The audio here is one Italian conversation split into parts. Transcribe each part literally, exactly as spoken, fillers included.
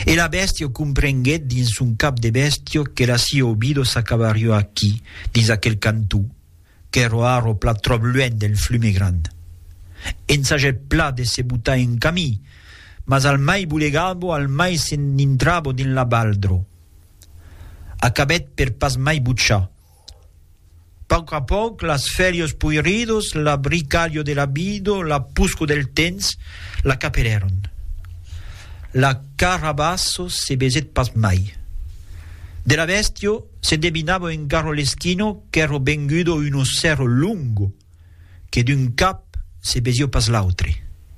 E la bestia comprenguet dins un cap de bestio que la sia obido s'acabario aquí, dins aquel cantù, que roaro plat trop luen del flume grand. En saget plat de se butar en camí, mas al mai bulegabo, al mai se n'intrabo din la baldro. Acabet per pas mai bucciar. Poc a poc, las ferios puiridos, la bricario de la bido, la pusco del tens, la capereron. La carabasso se beset pas mai. De la bestio se devinavo en carro l'eschino che ero vengudo uno cerro lungo, che d'un cap se besio pas l'autre.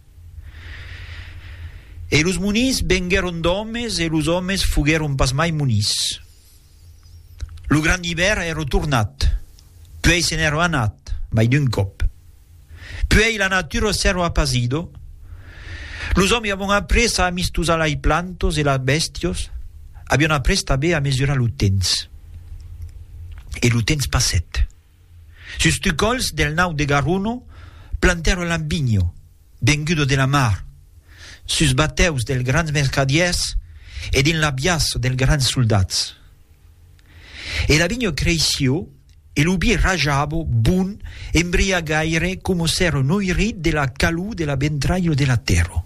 E los munis vengueron d'homes e los homes fugueron pas mai munis. Lo gran hiver ero tornat, puei se n'ero anat, mai d'un cop. Puei la natura s'ero apasido. Los hommes avon appres a amistusar lai plantos e las bestios, abbiano appres també a mesurar lo temps. E lo temps passet. Sus stu cols del nau de Garuno plantero l'ambigno, vengudo de la mar, sus bateus del grans mercadiers ed in l'abiasso del grans soldats. E l'ambigno cresció e l'ubi rajabo, bun, embriagaire come s'ero noirit de la calù de la ventraglio de la terra.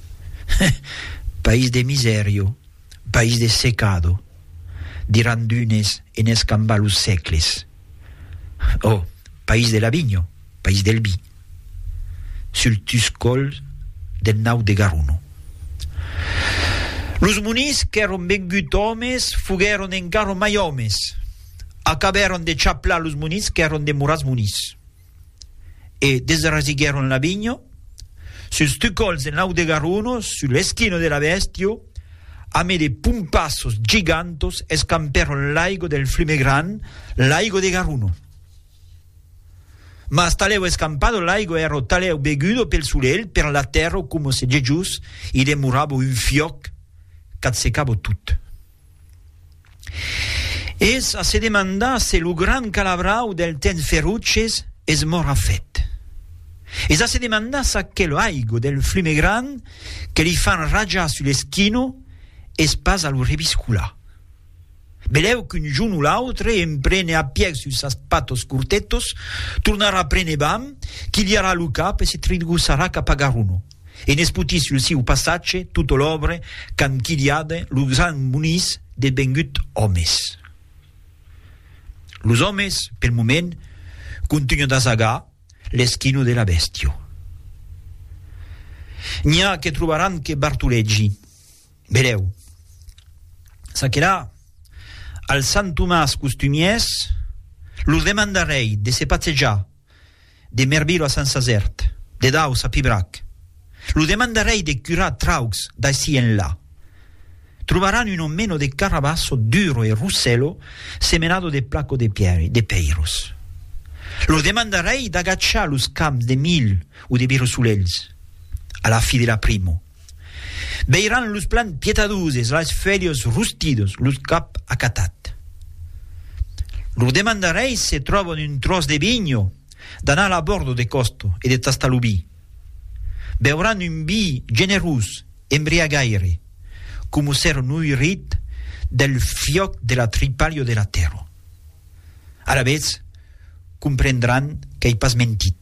País de miserio, país de secado, diran dunes en escambalus secles. Oh, país de l'avigno, país del vi, sul tuscol del nau de Garuno. Los munis que eron vengut homes fugueron en carro mai homes. Acabaron de chaplar los munis que eron de muras munis. E desrasigueron l'avigno. Sus tucols del nau de Garuno, sull'eschino de la bestio, a me de pumpassos gigantos escamperon l'aigo del flume gran, l'aigo de Garuno. Ma taleo escampado l'aigo ero taleo begudo pel sulel, per la terra, come se Gesù i demuravo un fioc, cat secavo tut. Es a se demandar se lo gran calabrau del ten feruces es mora fet. Es a se demandar sa che lo aigo del flume gran che li fan ragiar sull'eschino es pas a lo reviscular. Beleu qu'un giorno o l'altre emprene a pieg sus sas patos curtetos, tornarà a prene bam, chigliarà lo cap e si trigussarà cap a Garuno. E ne sputi sul siu passatge tutto l'obre can chigliade lo gran munis de vengut homes. Los homes, per moment, continuano a zagar l'eschino della bestio. N'hi ha che trobaran che bartuleggi. Beleu. Sa che là, al Sant Tomàs costumiers, lo demandarei de se passeggiar de Merbilo a Sant Sazert, de Daus a Pibrac. Lo demandarei de curar traux da si en là. Trovaran un meno de carabasso duro e russello semenato de placo de pieri, de peiros. Lo demandarei d'agacciar los camps de mil o de birosulels alla fi de la primo. Veiran los plant pietaduses, las felios rustidos, los cap acatat. Lo demandarei se trovano un tros de vigno d'anar a bordo de costo e de tastalubì. Beuran un vi generus, embriagaire, come s'ero noirit del fioc de la tripalio de la terra. A la vez comprendran che hai pas mentit.